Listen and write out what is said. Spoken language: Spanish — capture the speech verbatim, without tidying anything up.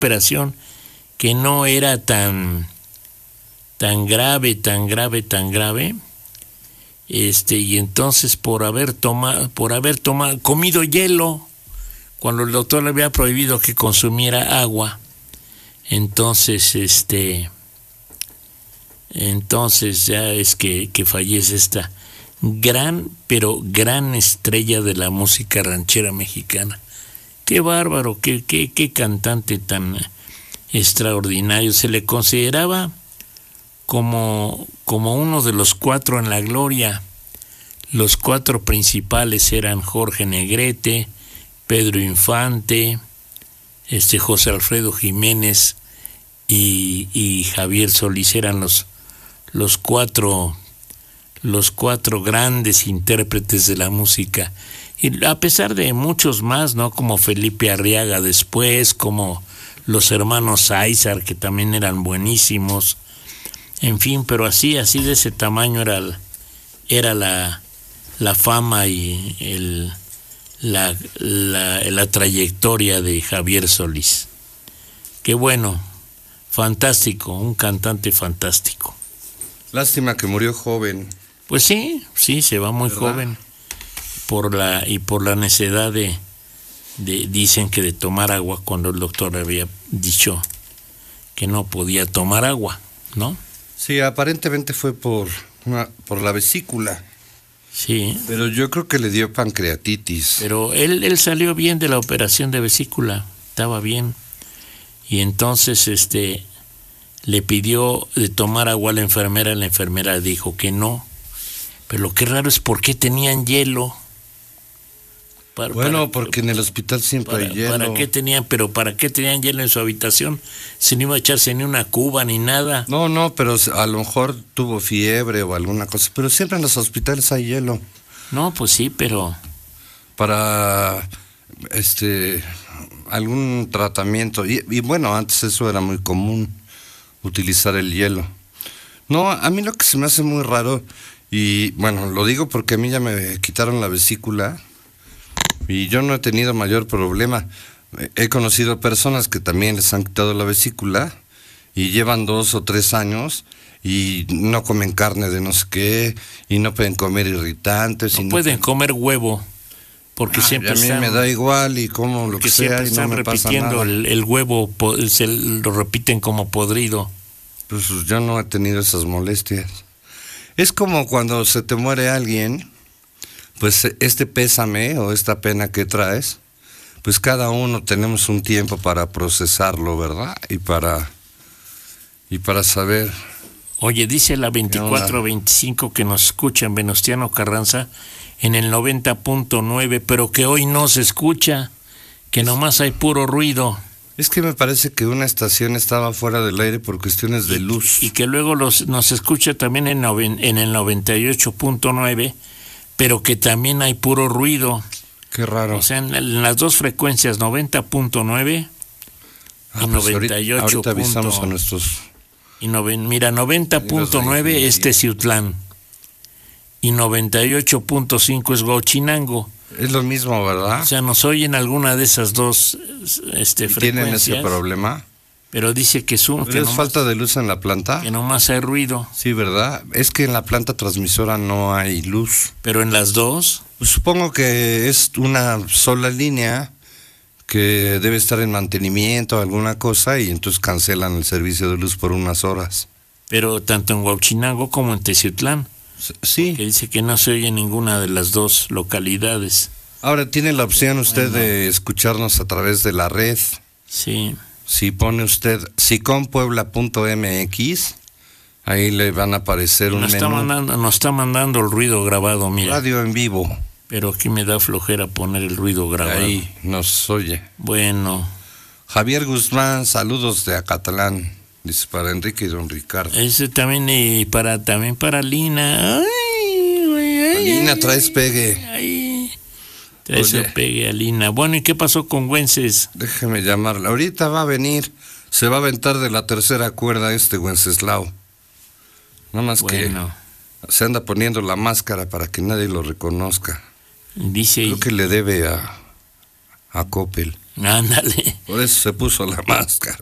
operación que no era tan, tan grave, tan grave, tan grave. Este, y entonces por haber tomado, por haber tomado, comido hielo, cuando el doctor le había prohibido que consumiera agua, entonces, este, entonces ya es que, que fallece esta gran, pero gran estrella de la música ranchera mexicana. Qué bárbaro, qué, qué, qué cantante tan extraordinario. Se le consideraba como, como uno de los cuatro en la gloria. Los cuatro principales eran Jorge Negrete, Pedro Infante, este José Alfredo Jiménez y, y Javier Solís. Eran los, los cuatro los cuatro grandes intérpretes de la música. Y a pesar de muchos más, ¿no? Como Felipe Arriaga después, como los hermanos Aizar, que también eran buenísimos. En fin, pero así, así de ese tamaño era, el, era la, la fama y el, la, la, la trayectoria de Javier Solís. Qué bueno, fantástico, un cantante fantástico. Lástima que murió joven. Pues sí, sí, se va muy ¿verdad? Joven. Por la, y por la necesidad de, de, dicen que de tomar agua, cuando el doctor había dicho que no podía tomar agua, ¿no? Sí, aparentemente fue por, una, por la vesícula. Sí. Pero yo creo que le dio pancreatitis. Pero él, él salió bien de la operación de vesícula, estaba bien. Y entonces, este, le pidió de tomar agua a la enfermera, la enfermera dijo que no. Pero lo que raro es por qué tenían hielo. Para, bueno, para, porque en el hospital siempre para, hay hielo. ¿Para qué tenían, pero para qué tenían hielo en su habitación? Si no iba a echarse ni una cuba ni nada. No, no, pero a lo mejor tuvo fiebre o alguna cosa. Pero siempre en los hospitales hay hielo. No, pues sí, pero para este algún tratamiento. Y, y bueno, antes eso era muy común, utilizar el hielo. No, a mí lo que se me hace muy raro, y bueno, lo digo porque a mí ya me quitaron la vesícula. Y yo no he tenido mayor problema. He conocido personas que también les han quitado la vesícula y llevan dos o tres años y no comen carne de no sé qué y no pueden comer irritantes. No y pueden no... comer huevo porque ah, siempre a mí están, me da igual y como lo que sea y no me pasa nada. repitiendo el, el huevo, se lo repiten como podrido. Pues yo no he tenido esas molestias. Es como cuando se te muere alguien. Pues este pésame o esta pena que traes, pues cada uno tenemos un tiempo para procesarlo, ¿verdad? Y para y para saber. Oye, dice la veinticuatro veinticinco que nos escucha en Venustiano Carranza en el noventa punto nueve, pero que hoy no se escucha, que nomás hay puro ruido. Es que me parece que una estación estaba fuera del aire por cuestiones de luz. Y, y que luego los, nos escucha también en, noven, en el noventa y ocho punto nueve, pero que también hay puro ruido. Qué raro. O sea, en, en las dos frecuencias, noventa punto nueve ah, y pues noventa y ocho. Ahorita, ahorita avisamos a nuestros... Y noven, mira, noventa punto nueve es Teciutlán y noventa y ocho punto cinco es Huachinango. Es lo mismo, ¿verdad? O sea, nos oyen alguna de esas dos este, frecuencias. ¿Tienen ese problema? Pero dice que es un... ¿Pero es falta de luz en la planta? Que nomás hay ruido. Sí, ¿verdad? Es que en la planta transmisora no hay luz. ¿Pero en las dos? Pues supongo que es una sola línea que debe estar en mantenimiento o alguna cosa y entonces cancelan el servicio de luz por unas horas. Pero tanto en Huachinango como en Teciutlán. Sí. Que dice que no se oye en ninguna de las dos localidades. Ahora, tiene la opción usted bueno. de escucharnos a través de la red. Sí. Si pone usted sicompuebla punto m x, ahí le van a aparecer un nos menú. Está mandando, nos está mandando el ruido grabado, mira. Radio en vivo. Pero aquí me da flojera poner el ruido grabado. Ahí nos oye. Bueno. Javier Guzmán, saludos de Acatlán. Dice para Enrique y don Ricardo. Ese también y para también para Lina. Ay, ay, Lina, ay, traes pegue. Ay, traes el pegue a Lina. Bueno, ¿y qué pasó con Güences? Déjeme llamarla. Ahorita va a venir. Se va a aventar de la tercera cuerda este Wenceslao. Nada más bueno. que se anda poniendo la máscara para que nadie lo reconozca. Dice. Creo que le debe a, a Coppel. Ándale. Por eso se puso la máscara.